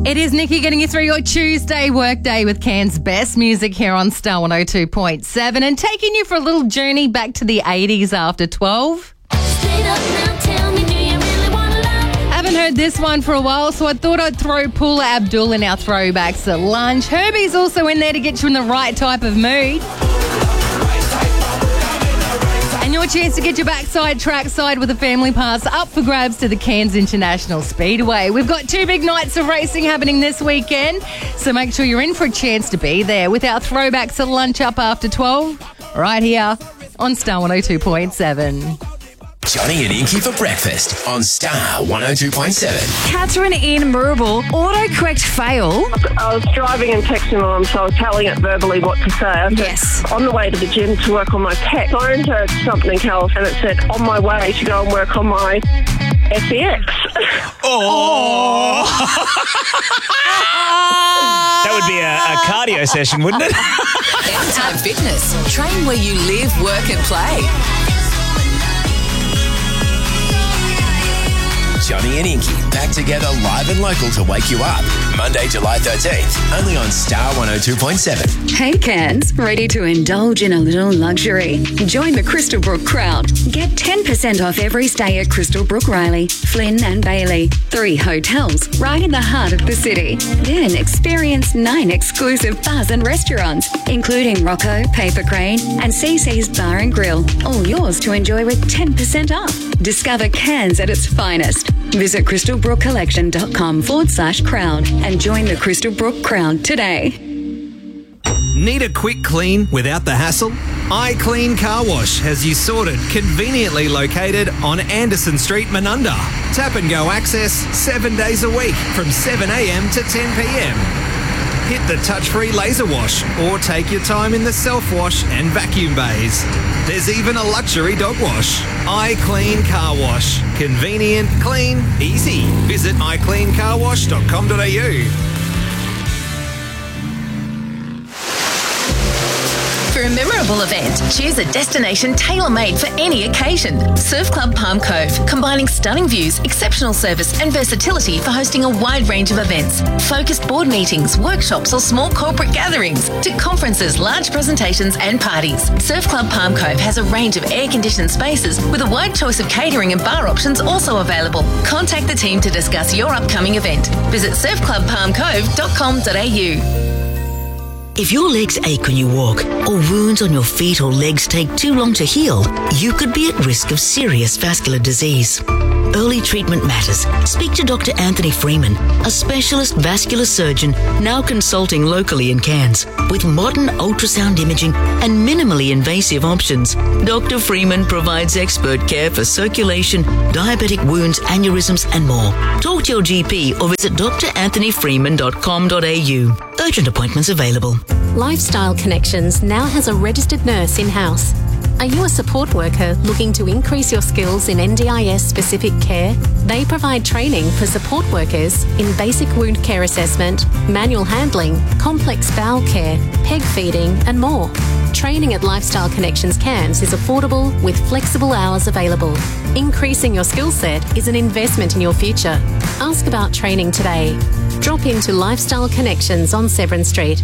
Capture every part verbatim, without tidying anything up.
It is Nikki getting you through your Tuesday workday with Cairns' best music here on Star one oh two point seven and taking you for a little journey back to the eighties after twelve. Straight up now, tell me, do you really want to love? Haven't heard this one for a while, so I thought I'd throw Paula Abdul in our throwbacks at lunch. Herbie's also in there to get you in the right type of mood. And your chance to get your backside trackside with a family pass up for grabs to the Cairns International Speedway. We've got two big nights of racing happening this weekend, so make sure you're in for a chance to be there with our throwbacks at lunch up after twelve, right here on Star one oh two point seven. Johnny and Inky for breakfast on Star one oh two point seven. Catherine in Moorabool, autocorrect fail. I was driving and texting mum, so I was telling it verbally what to say. I said, Yes. on the way to the gym to work on my tech, phoned her something else, and it said, on my way to go and work on my S E X. Oh. That would be a, a cardio session, wouldn't it? Anytime Fitness. Train where you live, work and play. Johnny and Inky back together live and local to wake you up. Monday, July thirteenth, only on Star one oh two point seven. Hey Cairns, ready to indulge in a little luxury? Join the Crystal Brook crowd. Get ten percent off every stay at Crystal Brook Riley, Flynn and Bailey. Three hotels right in the heart of the city. Then experience nine exclusive bars and restaurants, including Rocco, Paper Crane and C C's Bar and Grill. All yours to enjoy with ten percent off. Discover Cairns at its finest. Visit crystalbrookcollection.com forward slash crowd and join the Crystal Brook crowd today. Need a quick clean without the hassle? iClean Car Wash has you sorted, conveniently located on Anderson Street, Menunda. Tap and go access seven days a week from seven a.m. to ten p.m. Hit the touch-free laser wash or take your time in the self-wash and vacuum bays. There's even a luxury dog wash. iClean Car Wash. Convenient, clean, easy. Visit i clean car wash dot com dot a u. For a memorable event, choose a destination tailor-made for any occasion. Surf Club Palm Cove, combining stunning views, exceptional service and versatility for hosting a wide range of events. Focused board meetings, workshops or small corporate gatherings to conferences, large presentations and parties. Surf Club Palm Cove has a range of air-conditioned spaces with a wide choice of catering and bar options also available. Contact the team to discuss your upcoming event. Visit surf club palm cove dot com dot a u. If your legs ache when you walk, or wounds on your feet or legs take too long to heal, you could be at risk of serious vascular disease. Early treatment matters. Speak to Doctor Anthony Freeman, a specialist vascular surgeon now consulting locally in Cairns. With modern ultrasound imaging and minimally invasive options, Doctor Freeman provides expert care for circulation, diabetic wounds, aneurysms and more. Talk to your G P or visit d r anthony freeman dot com dot a u. Urgent appointments available. Lifestyle Connections now has a registered nurse in-house. Are you a support worker looking to increase your skills in N D I S-specific care? They provide training for support workers in basic wound care assessment, manual handling, complex bowel care, peg feeding and more. Training at Lifestyle Connections Cairns is affordable with flexible hours available. Increasing your skill set is an investment in your future. Ask about training today. Drop into Lifestyle Connections on Severn Street.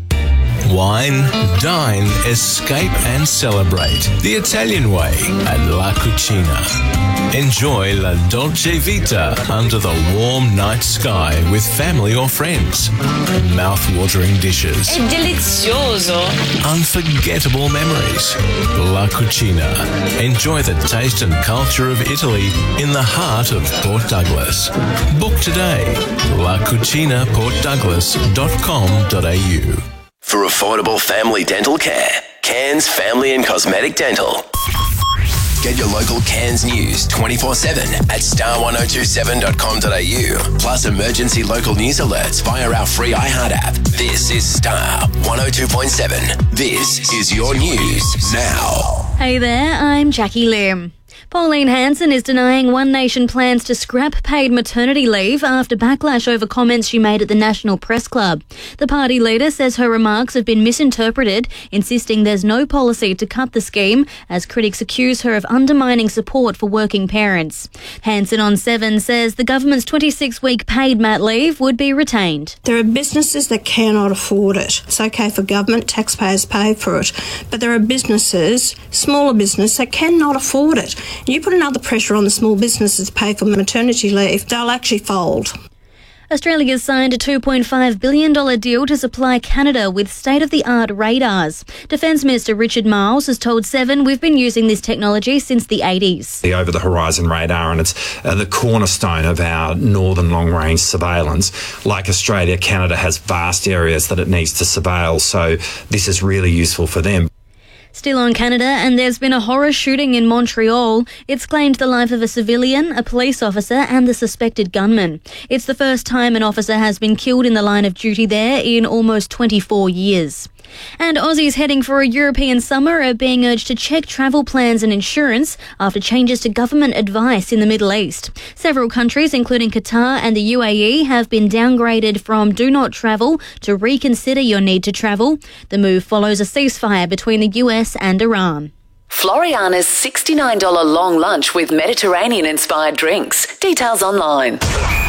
Wine, dine, escape and celebrate the Italian way at La Cucina. Enjoy La Dolce Vita under the warm night sky with family or friends. Mouth-watering dishes. È delizioso. Unforgettable memories. La Cucina. Enjoy the taste and culture of Italy in the heart of Port Douglas. Book today. la cucina port douglas dot com dot a u. For affordable family dental care, Cairns Family and Cosmetic Dental. Get your local Cairns news twenty-four seven at star one oh two seven dot com dot a u. Plus emergency local news alerts via our free iHeart app. This is Star one oh two point seven. This is your news now. Hey there, I'm Jackie Lim. Pauline Hanson is denying One Nation plans to scrap paid maternity leave after backlash over comments she made at the National Press Club. The party leader says her remarks have been misinterpreted, insisting there's no policy to cut the scheme, as critics accuse her of undermining support for working parents. Hanson on Seven says the government's twenty-six week paid mat leave would be retained. There are businesses that cannot afford it. It's okay for government, taxpayers pay for it. But there are businesses, smaller businesses, that cannot afford it. You put another pressure on the small businesses to pay for maternity leave, they'll actually fold. Australia's signed a two point five billion dollars deal to supply Canada with state-of-the-art radars. Defence Minister Richard Marles has told Seven we've been using this technology since the eighties. The over-the-horizon radar, and it's uh, the cornerstone of our northern long-range surveillance. Like Australia, Canada has vast areas that it needs to surveil, so this is really useful for them. Still on Canada, and there's been a horror shooting in Montreal. It's claimed the life of a civilian, a police officer and the suspected gunman. It's the first time an officer has been killed in the line of duty there in almost twenty-four years. And Aussies heading for a European summer are being urged to check travel plans and insurance after changes to government advice in the Middle East. Several countries, including Qatar and the U A E, have been downgraded from do not travel to reconsider your need to travel. The move follows a ceasefire between the U S and Iran. Floriana's sixty-nine dollars long lunch with Mediterranean-inspired drinks. Details online.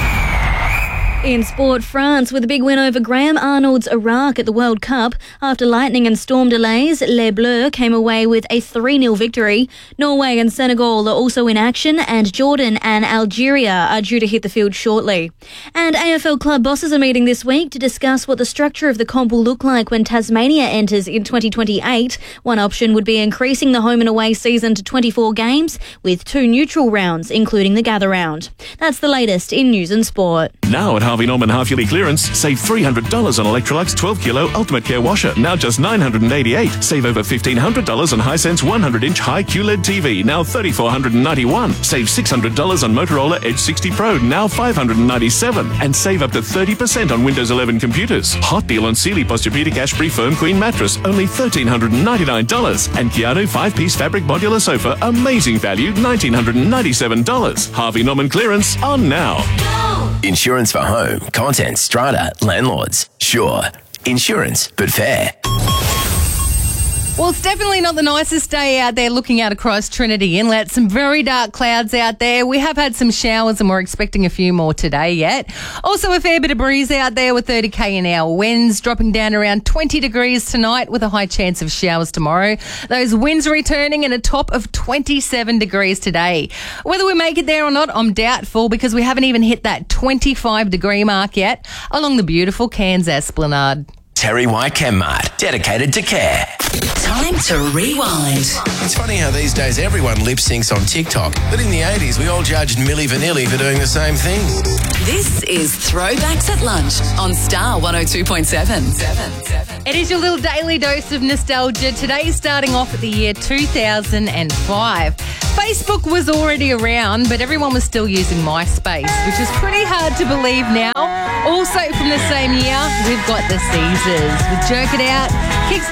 In sport, France with a big win over Graham Arnold's Iraq at the World Cup. After lightning and storm delays, Les Bleus came away with a three nil victory. Norway and Senegal are also in action, and Jordan and Algeria are due to hit the field shortly. And A F L club bosses are meeting this week to discuss what the structure of the comp will look like when Tasmania enters in twenty twenty-eight. One option would be increasing the home and away season to twenty-four games, with two neutral rounds, including the gather round. That's the latest in news and sport. Now at Harvey Norman half-yearly clearance, save three hundred dollars on Electrolux twelve kilo Ultimate Care washer, now just nine hundred eighty-eight dollars. Save over fifteen hundred dollars on Hisense one hundred inch high Q L E D T V, now three thousand four hundred ninety-one dollars. Save six hundred dollars on Motorola Edge sixty Pro, now five hundred ninety-seven dollars. And save up to thirty percent on Windows eleven computers. Hot deal on Sealy Posturepedic Ashbury Firm Queen Mattress, only one thousand three hundred ninety-nine dollars. And Keanu five-piece fabric modular sofa, amazing value, one thousand nine hundred ninety-seven dollars. Harvey Norman clearance on now. Insurance for home, content, strata, landlords. Sure. Insurance, but fair. Well, it's definitely not the nicest day out there looking out across Trinity Inlet. Some very dark clouds out there. We have had some showers and we're expecting a few more today yet. Also a fair bit of breeze out there with thirty k an hour winds, dropping down around twenty degrees tonight with a high chance of showers tomorrow. Those winds returning and a top of twenty-seven degrees today. Whether we make it there or not, I'm doubtful because we haven't even hit that twenty-five degree mark yet along the beautiful Cairns Esplanade. Terry White Chemmart, dedicated to care. Time to rewind. It's funny how these days everyone lip syncs on TikTok, but in the eighties we all judged Milli Vanilli for doing the same thing. This is Throwbacks at Lunch on Star one oh two point seven. It is your little daily dose of nostalgia. Today starting off at the year two thousand five. Facebook was already around, but everyone was still using MySpace, which is pretty hard to believe now. Also from the same year, we've got the Caesars with Jerk It Out, Kicks